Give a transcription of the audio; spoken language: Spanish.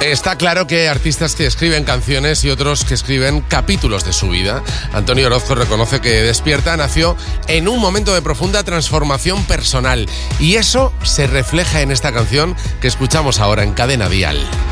Está claro que hay artistas que escriben canciones y otros que escriben capítulos de su vida. Antonio Orozco reconoce que Despierta nació en un momento de profunda transformación personal y eso se refleja en esta canción que escuchamos ahora en Cadena Dial.